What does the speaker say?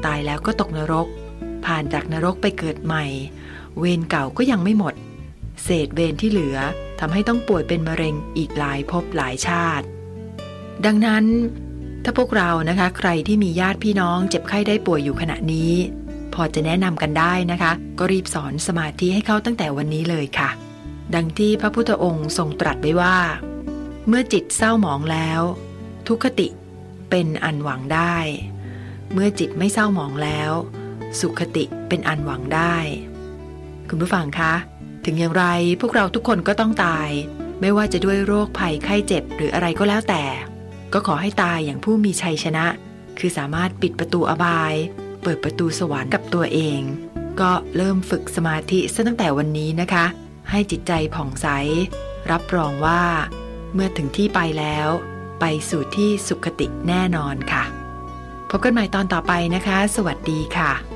ตายแล้วก็ตกนรกผ่านจากนรกไปเกิดใหม่เวรเก่าก็ยังไม่หมดเศษเวรที่เหลือทำให้ต้องป่วยเป็นมะเร็งอีกหลายภพหลายชาติดังนั้นถ้าพวกเรานะคะใครที่มีญาติพี่น้องเจ็บไข้ได้ป่วยอยู่ขณะนี้พอจะแนะนำกันได้นะคะก็รีบสอนสมาธิให้เขาตั้งแต่วันนี้เลยค่ะดังที่พระพุทธองค์ทรงตรัสไว้ว่าเมื่อจิตเศร้าหมองแล้วทุกขติเป็นอันหวังได้เมื่อจิตไม่เศร้าหมองแล้วสุขติเป็นอันหวังได้คุณผู้ฟังคะถึงอย่างไรพวกเราทุกคนก็ต้องตายไม่ว่าจะด้วยโรคภัยไข้เจ็บหรืออะไรก็แล้วแต่ก็ขอให้ตายอย่างผู้มีชัยชนะคือสามารถปิดประตูอบายเปิดประตูสวรรค์กับตัวเองก็เริ่มฝึกสมาธิซะตั้งแต่วันนี้นะคะให้จิตใจผ่องใสรับรองว่าเมื่อถึงที่ไปแล้วไปสู่ที่สุขติแน่นอนค่ะพบกันใหม่ตอนต่อไปนะคะสวัสดีค่ะ